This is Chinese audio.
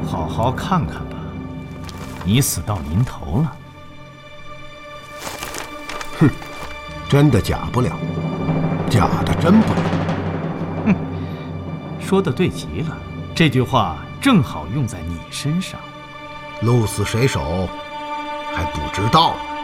好好看看吧，你死到临头了。 哼，真的假不了，假的真不了。 哼，说得对极了，这句话正好用在你身上。 鹿死谁手还不知道啊。